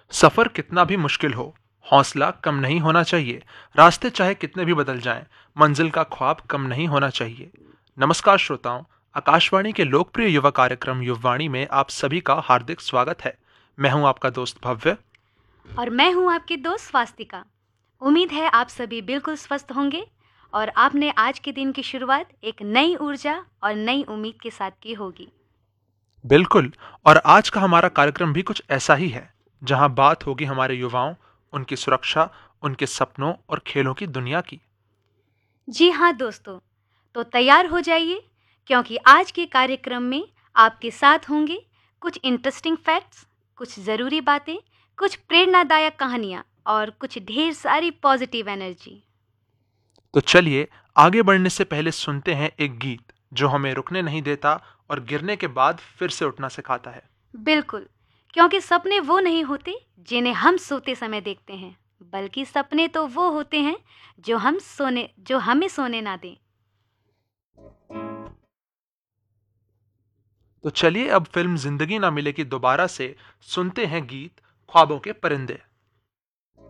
सफर कितना भी मुश्किल हो, हौसला कम नहीं होना चाहिए। रास्ते चाहे कितने भी बदल जाएं, मंजिल का ख्वाब कम नहीं होना चाहिए। नमस्कार श्रोताओं, आकाशवाणी के लोकप्रिय युवा कार्यक्रम युववाणी में आप सभी का हार्दिक स्वागत है। मैं हूं आपका दोस्त भव्य। और मैं हूं आपकी दोस्त स्वास्तिका। उम्मीद है आप सभी बिल्कुल स्वस्थ होंगे और आपने आज के दिन की शुरुआत एक नई ऊर्जा और नई उम्मीद के साथ की होगी। बिल्कुल। और आज का हमारा कार्यक्रम भी कुछ ऐसा ही है, जहां बात होगी हमारे युवाओं, उनकी सुरक्षा, उनके सपनों और खेलों की दुनिया की। जी हाँ दोस्तों, तो तैयार हो जाइए क्योंकि आज के कार्यक्रम में आपके साथ होंगे कुछ इंटरेस्टिंग फैक्ट्स, कुछ ज़रूरी बातें, कुछ प्रेरणादायक कहानियाँ और कुछ ढेर सारी पॉजिटिव एनर्जी। तो चलिए, आगे बढ़ने से पहले सुनते हैं एक गीत जो हमें रुकने नहीं देता और गिरने के बाद फिर से उठना सिखाता है। बिल्कुल, क्योंकि सपने वो नहीं होते जिन्हें हम सोते समय देखते हैं, बल्कि सपने तो वो होते हैं जो हमें सोने ना दें। तो चलिए अब फिल्म जिंदगी ना मिलेगी दोबारा से सुनते हैं गीत ख्वाबों के परिंदे।